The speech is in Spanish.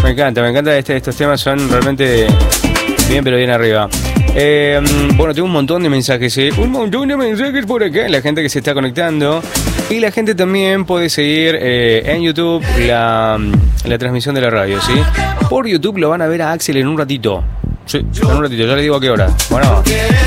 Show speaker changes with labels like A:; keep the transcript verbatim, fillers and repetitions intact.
A: Me encanta, me encanta. Este, estos temas son realmente bien, pero bien arriba. Eh, bueno, tengo un montón de mensajes, ¿eh? Un montón de mensajes por acá. La gente que se está conectando. Y la gente también puede seguir eh, en YouTube la, la transmisión de la radio, ¿sí? Por YouTube lo van a ver a Axel en un ratito. Sí, en un ratito, ya le digo a qué hora. Bueno,